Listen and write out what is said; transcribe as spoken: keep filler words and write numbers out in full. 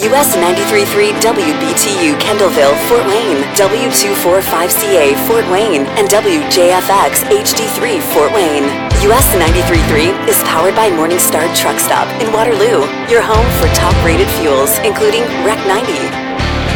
U S ninety-three point three W B T U Kendallville, Fort Wayne, W two forty-five C A Fort Wayne, and W J F X H D three Fort Wayne. U S ninety-three point three is powered by Morningstar Truck Stop in Waterloo, your home for top-rated fuels, including R E C ninety.